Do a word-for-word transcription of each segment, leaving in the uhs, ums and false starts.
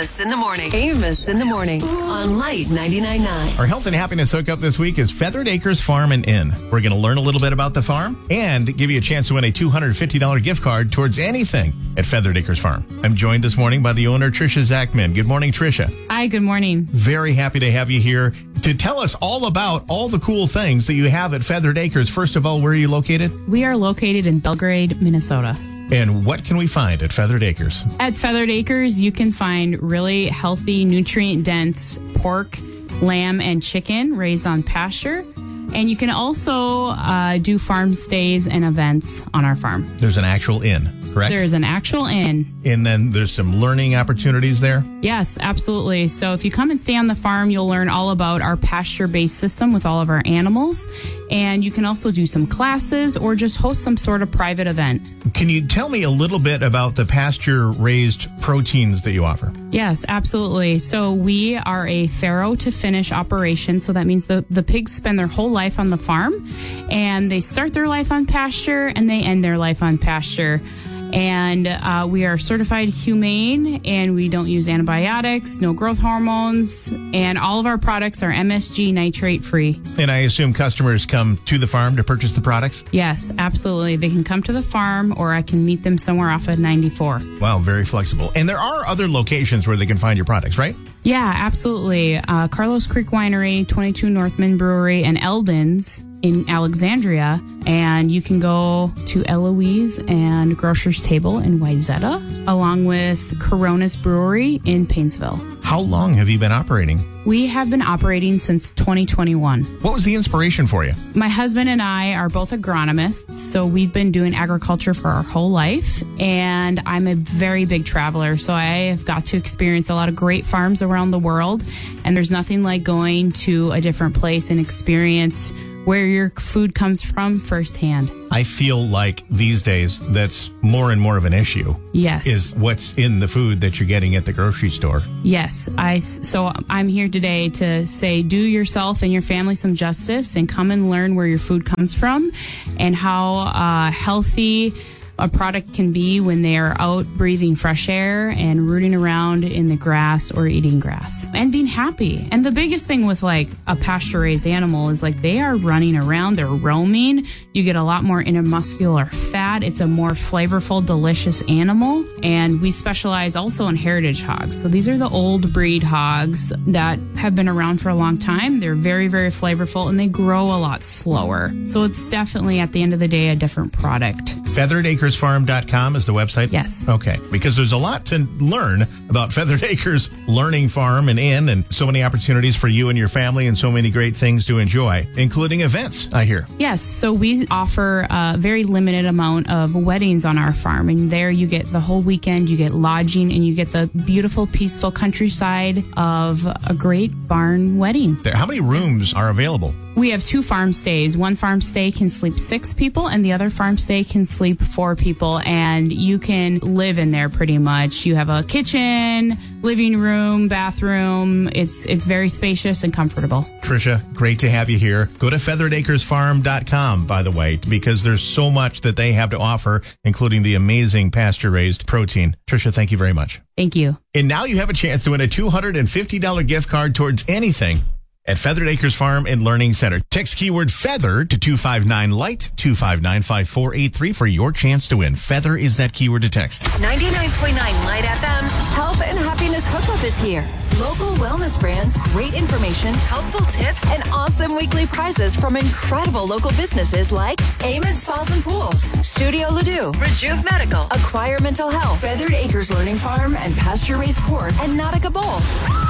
Amos in the Morning. Amos in the Morning on Light ninety-nine point nine. Our health and happiness hookup this week is Feathered Acres Farm and Inn. We're going to learn a little bit about the farm and give you a chance to win a two hundred fifty dollars gift card towards anything at Feathered Acres Farm. I'm joined this morning by the owner, Tricia Zachman. Good morning, Tricia. Hi, good morning. Very happy to have you here to tell us all about all the cool things that you have at Feathered Acres. First of all, where are you located? We are located in Belgrade, Minnesota. And what can we find at Feathered Acres? At Feathered Acres, you can find really healthy, nutrient-dense pork, lamb, and chicken raised on pasture. And you can also uh, do farm stays and events on our farm. There's an actual inn, correct? There's an actual inn. And then there's some learning opportunities there? Yes, absolutely. So if you come and stay on the farm, you'll learn all about our pasture-based system with all of our animals. And you can also do some classes or just host some sort of private event. Can you tell me a little bit about the pasture-raised proteins that you offer? Yes, absolutely. So we are a farrow to finish operation. So that means the, the pigs spend their whole life on the farm, and they start their life on pasture and they end their life on pasture. And uh, we are certified humane, and we don't use antibiotics, no growth hormones, and all of our products are M S G nitrate free. And I assume customers come to the farm to purchase the products? Yes, absolutely. They can come to the farm, or I can meet them somewhere off of ninety-four. Wow, very flexible. And there are other locations where they can find your products, right? Yeah, absolutely. Uh, Carlos Creek Winery, twenty-two Northman Brewery, and Eldon's in Alexandria, and you can go to Eloise and Grocer's Table in Wayzata, along with Coronas Brewery in Painesville. How long have you been operating? We have been operating since twenty twenty-one. What was the inspiration for you? My husband and I are both agronomists, so we've been doing agriculture for our whole life, and I'm a very big traveler, so I have got to experience a lot of great farms around the world, and there's nothing like going to a different place and experience where your food comes from firsthand. I feel like these days that's more and more of an issue. Yes. Is what's in the food that you're getting at the grocery store. Yes. I, so I'm here today to say do yourself and your family some justice and come and learn where your food comes from and how uh, healthy a product can be when they are out breathing fresh air and rooting around in the grass or eating grass and being happy. And the biggest thing with like a pasture-raised animal is like they are running around, they're roaming. You get a lot more intermuscular fat. It's a more flavorful, delicious animal. And we specialize also in heritage hogs. So these are the old breed hogs that have been around for a long time. They're very, very flavorful and they grow a lot slower. So it's definitely at the end of the day a different product. Feathered Acres Farm dot com is the website? Yes. Okay. Because there's a lot to learn about Feathered Acres Learning Farm and Inn, and so many opportunities for you and your family and so many great things to enjoy, including events, I hear. Yes. So we offer a very limited amount of weddings on our farm, and there you get the whole weekend, you get lodging, and you get the beautiful, peaceful countryside of a great barn wedding. How many rooms are available? We have two farm stays. One farm stay can sleep six people, and the other farm stay can sleep four people, and you can live in there pretty much. You have a kitchen, living room, bathroom. It's it's very spacious and comfortable. Tricia, great to have you here. Go to Feathered Acres Farm dot com, by the way, because there's so much that they have to offer, including the amazing pasture-raised protein. Tricia, thank you very much. Thank you. And now you have a chance to win a two hundred fifty dollars gift card towards anything at Feathered Acres Farm and Learning Center. Text keyword feather to two five nine light, two five nine, five four eight three for your chance to win. Feather is that keyword to text. ninety-nine point nine Light F M's Health and Happiness Hookup is here. Local wellness brands, great information, helpful tips, and awesome weekly prizes from incredible local businesses like Amen Spas and Pools, Studio Ladue, Rejuve Medical, Acquire Mental Health, Feathered Acres Learning Farm and Pasture Raised Pork, and Nautica Bowl.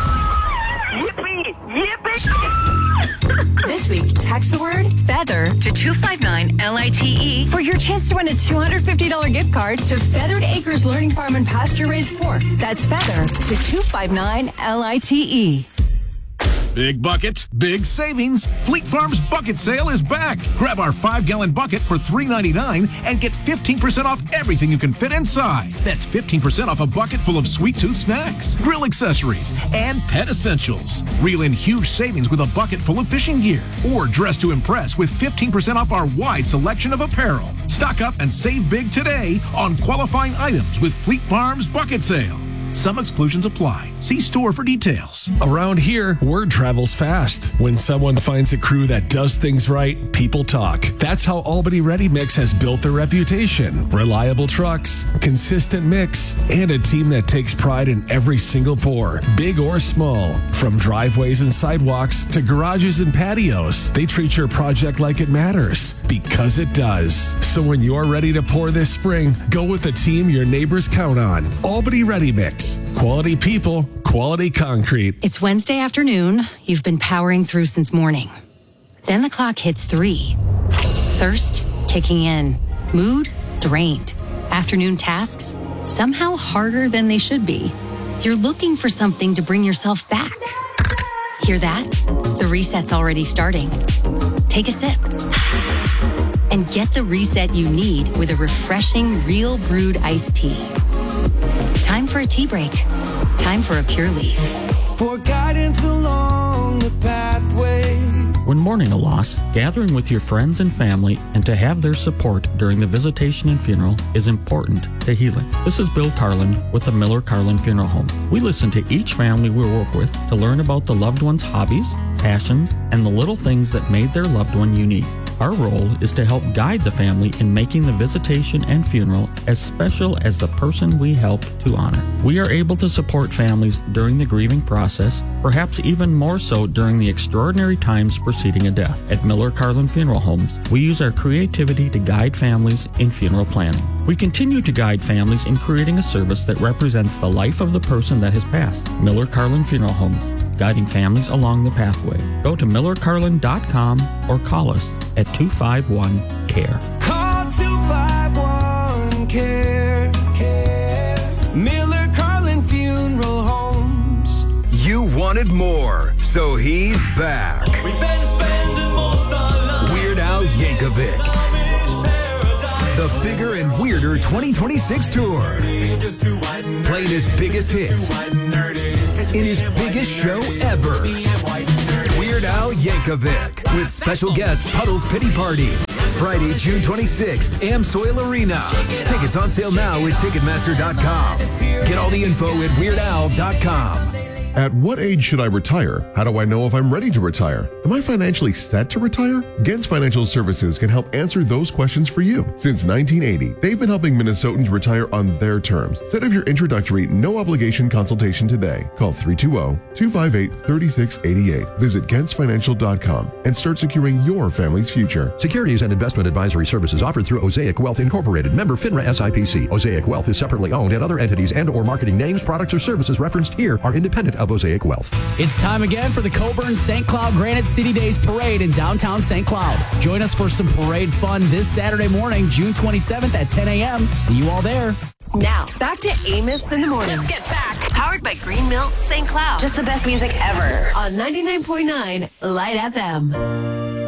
Yippee! Yippee! This week, text the word feather to two five nine L I T E for your chance to win a two hundred fifty dollars gift card to Feathered Acres Learning Farm and Pasture Raised Pork. That's feather to two five nine L I T E. Big bucket, big savings. Fleet Farm's bucket sale is back. Grab our five-gallon bucket for three ninety-nine and get fifteen percent off everything you can fit inside. That's fifteen percent off a bucket full of sweet tooth snacks, grill accessories, and pet essentials. Reel in huge savings with a bucket full of fishing gear. Or dress to impress with fifteen percent off our wide selection of apparel. Stock up and save big today on qualifying items with Fleet Farm's bucket sale. Some exclusions apply. See store for details. Around here, word travels fast. When someone finds a crew that does things right, people talk. That's how Albany Ready Mix has built their reputation. Reliable trucks, consistent mix, and a team that takes pride in every single pour, big or small. From driveways and sidewalks to garages and patios, they treat your project like it matters, because it does. So when you're ready to pour this spring, go with the team your neighbors count on. Albany Ready Mix. Quality people, quality concrete. It's Wednesday afternoon. You've been powering through since morning. Then the clock hits three. Thirst kicking in. Mood drained. Afternoon tasks somehow harder than they should be. You're looking for something to bring yourself back. Hear that? The reset's already starting. Take a sip. And get the reset you need with a refreshing Real Brewed iced tea. Time for a tea break. Time for a Pure Leaf. For guidance along the pathway. When mourning a loss, gathering with your friends and family and to have their support during the visitation and funeral is important to healing. This is Bill Carlin with the Miller Carlin Funeral Home. We listen to each family we work with to learn about the loved one's hobbies, passions, and the little things that made their loved one unique. Our role is to help guide the family in making the visitation and funeral as special as the person we help to honor. We are able to support families during the grieving process, perhaps even more so during the extraordinary times preceding a death. At Miller Carlin Funeral Homes, we use our creativity to guide families in funeral planning. We continue to guide families in creating a service that represents the life of the person that has passed. Miller Carlin Funeral Homes, guiding families along the pathway. Go to miller carlin dot com or call us at two five one C A R E. Call two five one C A R E. Miller Carlin Funeral Homes. You wanted more, so he's back. We've been spending most our life. Weird Al Yankovic. The bigger and weirder twenty twenty-six tour. Playing his biggest hits in his biggest show ever. Weird Al Yankovic with special guest Puddle's Pity Party. Friday, June twenty-sixth, Amsoil Arena. Tickets on sale now at Ticketmaster dot com. Get all the info at weird al dot com. At what age should I retire? How do I know if I'm ready to retire? Am I financially set to retire? Gens Financial Services can help answer those questions for you. Since nineteen eighty, they've been helping Minnesotans retire on their terms. Set up your introductory, no-obligation consultation today. Call three two zero, two five eight, three six eight eight. Visit gens financial dot com and start securing your family's future. Securities and investment advisory services offered through Osaic Wealth Incorporated, member FINRA S I P C. Osaic Wealth is separately owned, and other entities and or marketing names, products, or services referenced here are independent of Osaic Wealth. It's time again for the Coburn Saint Cloud Granite City Days Parade in downtown Saint Cloud. Join us for some parade fun this Saturday morning, June twenty-seventh at ten a.m. See you all there. Now, back to Amos in the Morning. Let's get back. Powered by Green Mill Saint Cloud. Just the best music ever. On ninety-nine point nine Light F M.